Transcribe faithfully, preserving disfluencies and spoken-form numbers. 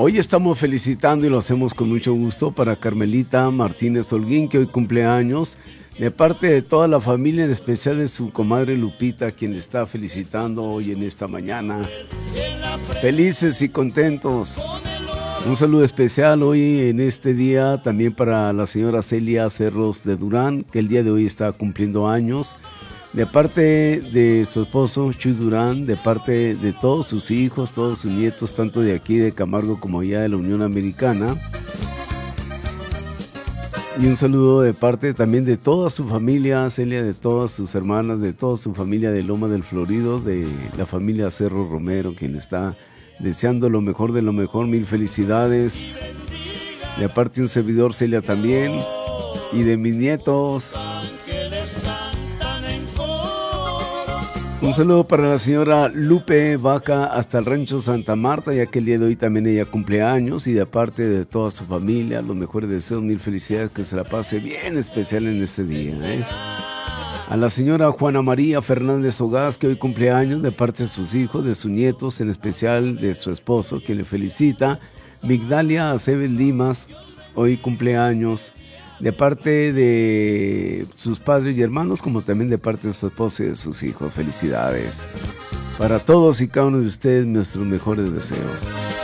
Hoy estamos felicitando y lo hacemos con mucho gusto para Carmelita Martínez Holguín, que hoy cumple años, de parte de toda la familia, en especial de su comadre Lupita, quien le está felicitando hoy en esta mañana. Felices y contentos. Un saludo especial hoy en este día también para la señora Celia Cerros de Durán, que el día de hoy está cumpliendo años. De parte de su esposo Chuy Durán, de parte de todos sus hijos, todos sus nietos, tanto de aquí de Camargo como allá de la Unión Americana. Y un saludo de parte también de toda su familia, Celia, de todas sus hermanas, de toda su familia de Loma del Florido, de la familia Cerro Romero, quien está deseando lo mejor de lo mejor. Mil felicidades. De parte de un servidor, Celia, también. Y de mis nietos. Un saludo para la señora Lupe Vaca hasta el rancho Santa Marta, ya que el día de hoy también ella cumple años, y de parte de toda su familia, los mejores deseos, mil felicidades, que se la pase bien especial en este día, ¿eh? A la señora Juana María Fernández Ogaz, que hoy cumple años, de parte de sus hijos, de sus nietos, en especial de su esposo, que le felicita. Migdalia Aceves Limas, hoy cumple años, de parte de sus padres y hermanos, como también de parte de su esposo y de sus hijos. Felicidades para todos y cada uno de ustedes, nuestros mejores deseos.